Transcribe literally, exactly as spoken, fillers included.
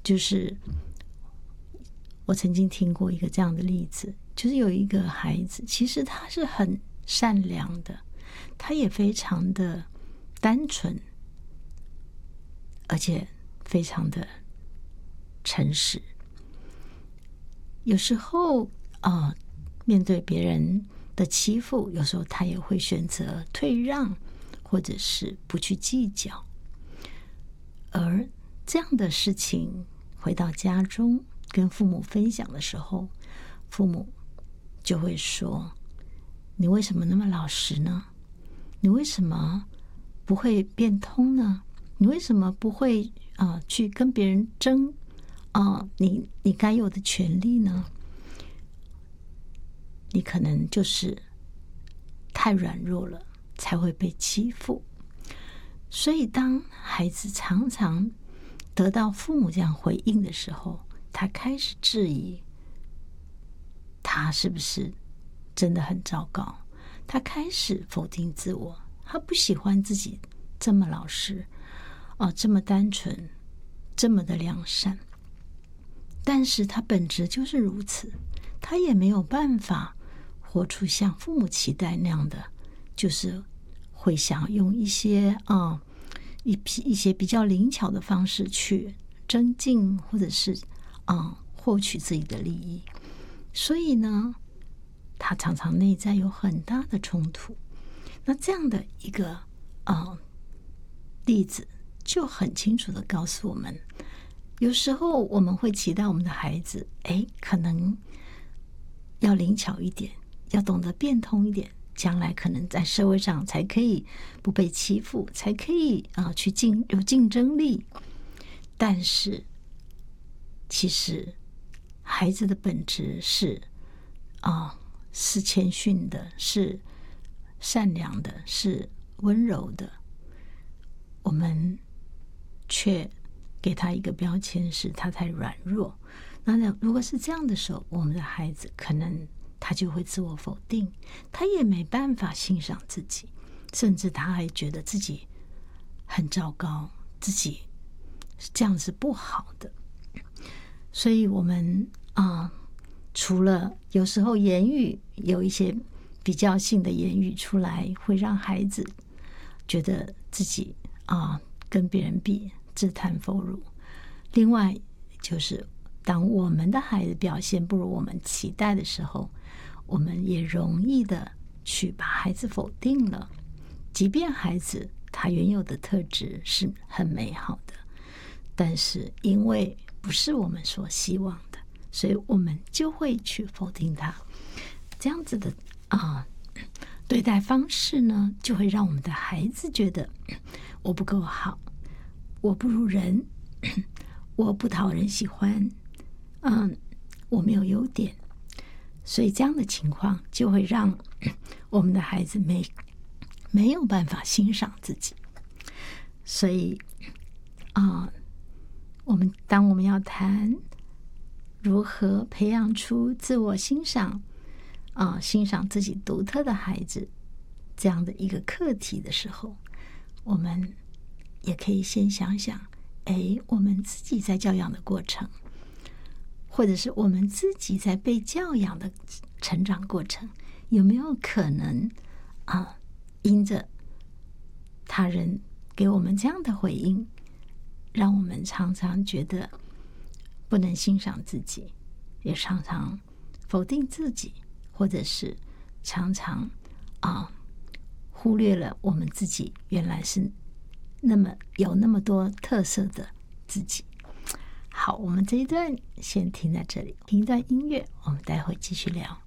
就是我曾经听过一个这样的例子，就是有一个孩子，其实他是很善良的，他也非常的单纯，而且非常的诚实。有时候啊、呃，面对别人的欺负，有时候他也会选择退让，或者是不去计较。而这样的事情回到家中跟父母分享的时候，父母就会说：你为什么那么老实呢？你为什么不会变通呢？你为什么不会啊、呃、去跟别人争啊、呃、你你该有的权利呢？你可能就是太软弱了，才会被欺负。所以当孩子常常得到父母这样回应的时候，他开始质疑他是不是真的很糟糕，他开始否定自我，他不喜欢自己这么老实、哦、这么单纯，这么的良善。但是他本质就是如此，他也没有办法活出像父母期待那样的，就是会想用一些啊、嗯、一一些比较灵巧的方式去增进，或者是啊、嗯、获取自己的利益。所以呢，他常常内在有很大的冲突。那这样的一个啊、嗯、例子，就很清楚的告诉我们，有时候我们会期待我们的孩子，哎，可能要灵巧一点，要懂得变通一点，将来可能在社会上才可以不被欺负，才可以啊、呃、去竞有竞争力。但是其实孩子的本质是啊、呃、是谦逊的，是善良的，是温柔的。我们却给他一个标签，是他太软弱。那如果是这样的时候，我们的孩子可能他就会自我否定，他也没办法欣赏自己，甚至他还觉得自己很糟糕，自己这样是不好的。所以我们啊、呃，除了有时候言语有一些比较性的言语出来，会让孩子觉得自己啊、呃、跟别人比自叹弗如，另外就是当我们的孩子表现不如我们期待的时候，我们也容易的去把孩子否定了，即便孩子他原有的特质是很美好的，但是因为不是我们所希望的，所以我们就会去否定他。这样子的啊、呃、对待方式呢，就会让我们的孩子觉得我不够好，我不如人，我不讨人喜欢，嗯，我没有优点。所以这样的情况就会让我们的孩子没没有办法欣赏自己。所以啊、呃，我们当我们要谈如何培养出自我欣赏啊、呃，欣赏自己独特的孩子这样的一个课题的时候，我们也可以先想想，哎，我们自己在教养的过程，或者是我们自己在被教养的成长过程，有没有可能啊，因着他人给我们这样的回应，让我们常常觉得不能欣赏自己，也常常否定自己，或者是常常啊忽略了我们自己原来是那么有那么多特色的自己。好，我们这一段先停在这里，听一段音乐，我们待会继续聊。